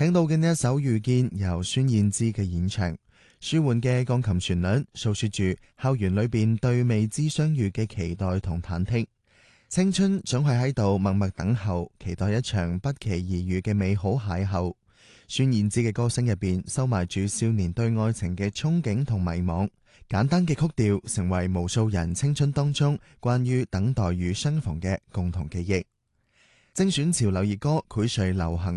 聽到嘅呢一首《遇見》由孫燕姿嘅演唱，舒緩嘅鋼琴旋律訴說住校園裏邊對未知相遇嘅期待同忐忑。青春總係喺度默默等候，期待一場不期而遇嘅美好邂逅。孫燕姿嘅歌聲入邊收埋住少年對愛情嘅憧憬同迷惘，簡單嘅曲調成為無數人青春當中關於等待與相逢嘅共同記憶。精選潮流熱歌，膾炙流行